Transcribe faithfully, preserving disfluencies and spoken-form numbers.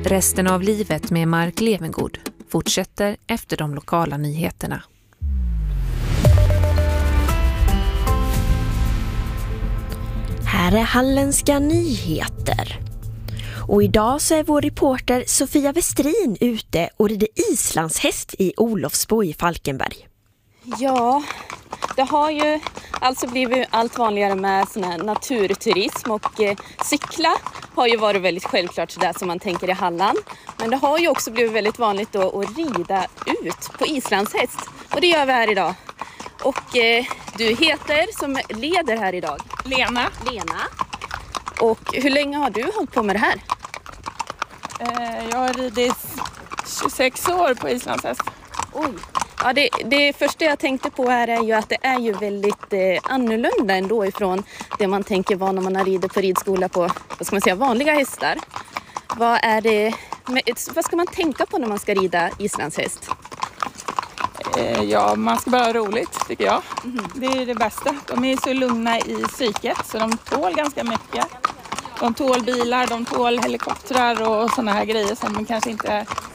Resten av livet med Mark Levengood fortsätter efter de lokala nyheterna. Här är Halländska nyheter. Och idag så är vår reporter Sofia Westrin ute och rider islandshäst i Olofsbo i Falkenberg. Ja, det har ju alltså blivit allt vanligare med sån här naturturism och eh, cykla har ju varit väldigt självklart sådär som man tänker i Halland. Men det har ju också blivit väldigt vanligt då att rida ut på islandshäst och det gör vi här idag. Och eh, du heter som leder här idag? Lena. Lena. Och hur länge har du hållit på med det här? Eh, jag har ridit tjugosex år på islandshäst. Oj. Ja, det, det första jag tänkte på här är ju att det är ju väldigt eh, annorlunda ändå ifrån det man tänker vara när man har ridit på ridskola på, vad ska man säga, vanliga hästar. Vad är det, vad ska man tänka på när man ska rida islandshäst? Eh, ja, man ska bara ha roligt tycker jag. Mm. Det är det bästa. De är så lugna i psyket så de tål ganska mycket. De tål bilar, de tål helikoptrar och sådana här grejer som kanske inte